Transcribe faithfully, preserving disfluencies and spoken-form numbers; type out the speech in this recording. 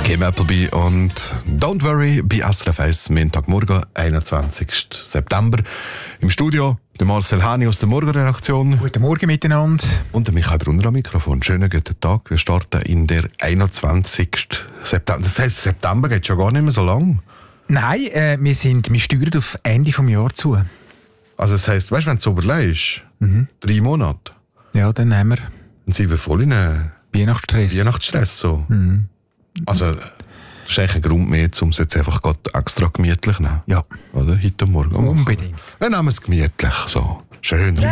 Kim Appleby und Don't Worry bei S R F eins, Montagmorgen, einundzwanzigsten September. Im Studio der Marcel Hani aus der Morgenredaktion. Guten Morgen miteinander. Und der Michael Brunner am Mikrofon. Schönen guten Tag. Wir starten in der einundzwanzigsten September. Das heisst, September geht schon gar nicht mehr so lang. Nein, äh, wir, sind, wir steuern auf Ende des Jahres zu. Also das heisst, weißt du, wenn du es überlegst, mhm. drei Monate. Ja, dann haben wir. Dann sind wir voll in einen Weihnachtsstress. Weihnachtsstress so. Mhm. Also, das ist eigentlich ein Grund mehr, um es jetzt einfach gerade extra gemütlich zu nehmen. Ja. Oder? Heute Morgen. Unbedingt. Wir nehmen es gemütlich. So. Schön.